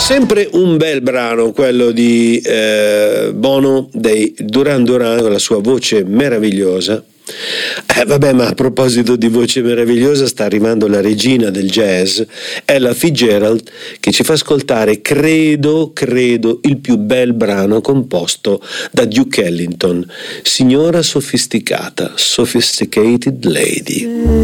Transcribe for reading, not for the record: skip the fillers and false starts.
Sempre un bel brano, quello di Bono dei Duran Duran, con la sua voce meravigliosa. Vabbè, ma a proposito di voce meravigliosa, sta arrivando la regina del jazz, Ella Fitzgerald, che ci fa ascoltare, credo, il più bel brano composto da Duke Ellington, Signora sofisticata, Sophisticated Lady.